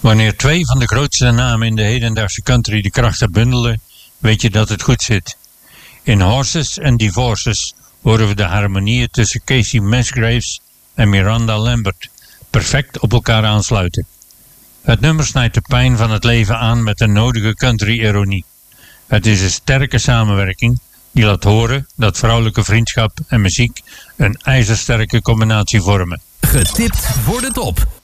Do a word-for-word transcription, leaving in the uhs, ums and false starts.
Wanneer twee van de grootste namen in de hedendaagse country de krachten bundelen, weet je dat het goed zit. In Horses and Divorces horen we de harmonieën tussen Casey Musgraves en Miranda Lambert perfect op elkaar aansluiten. Het nummer snijdt de pijn van het leven aan met de nodige country-ironie. Het is een sterke samenwerking die laat horen dat vrouwelijke vriendschap en muziek een ijzersterke combinatie vormen. Getipt voor de top.